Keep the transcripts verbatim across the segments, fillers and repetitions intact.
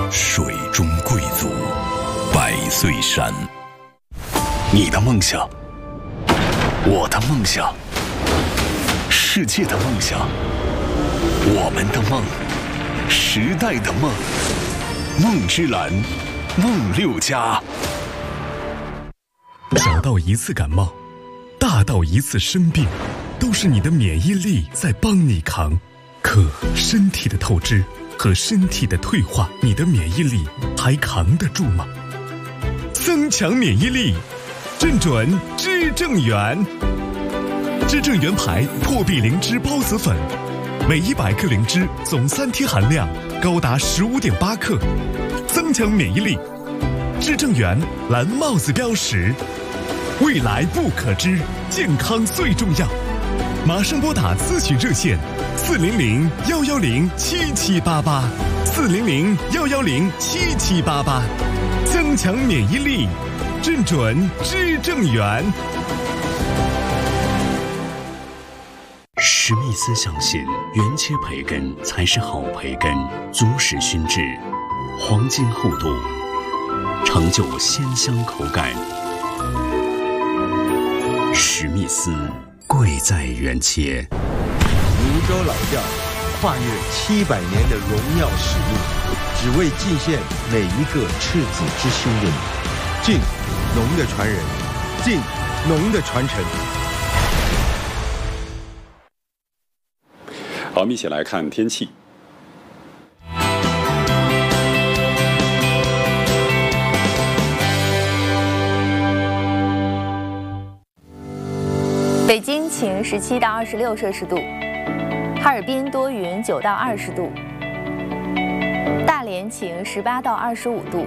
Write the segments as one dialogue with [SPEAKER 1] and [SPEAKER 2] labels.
[SPEAKER 1] 水中贵族，百岁山。
[SPEAKER 2] 你的梦想，我的梦想，世界的梦想，我们的梦，时代的梦。梦之蓝，梦六家。
[SPEAKER 3] 小到一次感冒，大到一次生病，都是你的免疫力在帮你扛。可身体的透支和身体的退化，你的免疫力还扛得住吗？增强免疫力，正准知正元。知正元牌破壁灵芝孢子粉，每一百克灵芝总三贴含量高达十五点八克，增强免疫力。知正元蓝帽子标识，未来不可知，健康最重要。马上拨打咨询热线四零零幺幺零七七八八，四零零幺幺零七七八八，增强免疫力，正准知正元。
[SPEAKER 2] 史密斯相信，原切培根才是好培根，足使熏制，黄金厚度，成就鲜香口感。史密斯，贵在原切。
[SPEAKER 4] 泸州老窖跨越七百年的荣耀使命，只为敬献每一个赤子之心的你。敬农的传人，敬农的传承。
[SPEAKER 5] 好，我们一起来看天气。
[SPEAKER 6] 北京晴十七到二十六摄氏度，哈尔滨多云九到二十度，大连晴十八到二十五度，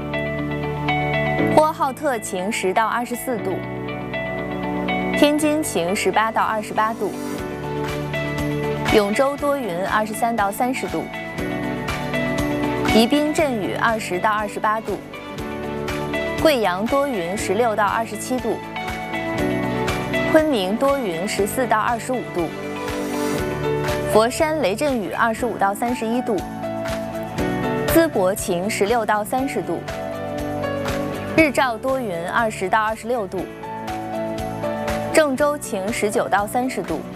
[SPEAKER 6] 呼和浩特晴十到二十四度，天津晴十八到二十八度，永州多云二十三到三十度，宜宾阵雨二十到二十八度，贵阳多云十六到二十七度。昆明多云十四到二十五度，佛山雷阵雨二十五到三十一度，淄博晴十六到三十度，日照多云二十到二十六度，郑州晴十九到三十度，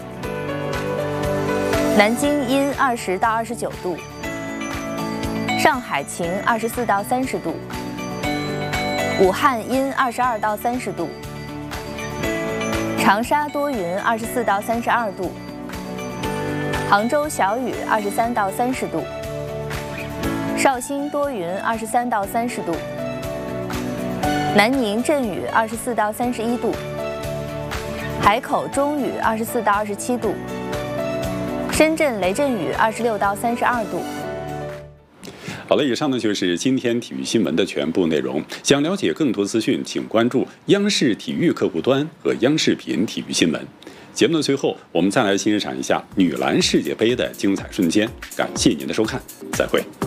[SPEAKER 6] 南京阴二十到二十九度，上海晴二十四到三十度，武汉阴二十二到三十度。长沙多云二十四到三十二度，杭州小雨二十三到三十度，绍兴多云二十三到三十度，南宁阵雨二十四到三十一度，海口中雨二十四到二十七度，深圳雷阵雨二十六到三十二度。
[SPEAKER 5] 好了，以上呢就是今天体育新闻的全部内容。想了解更多资讯，请关注央视体育客户端和央视频体育新闻。节目的最后，我们再来欣赏一下女篮世界杯的精彩瞬间。感谢您的收看，再会。